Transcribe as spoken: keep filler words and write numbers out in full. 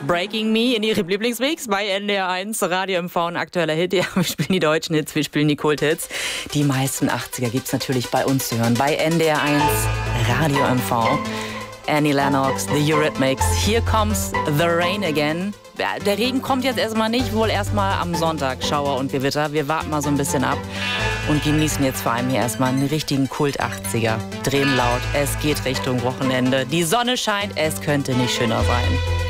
Breaking Me in Ihrem Lieblingsmix bei N D R eins, Radio M V, ein aktueller Hit. Ja, wir spielen die deutschen Hits, wir spielen die Kulthits. Die meisten achtziger gibt's natürlich bei uns zu hören, bei N D R eins, Radio M V. Annie Lennox, The Eurythmics, Here Comes the Rain Again. Der Regen kommt jetzt erstmal nicht, wohl erstmal am Sonntag, Schauer und Gewitter. Wir warten mal so ein bisschen ab und genießen jetzt vor allem hier erstmal einen richtigen Kult-achtziger. Drehen laut, es geht Richtung Wochenende. Die Sonne scheint, es könnte nicht schöner sein.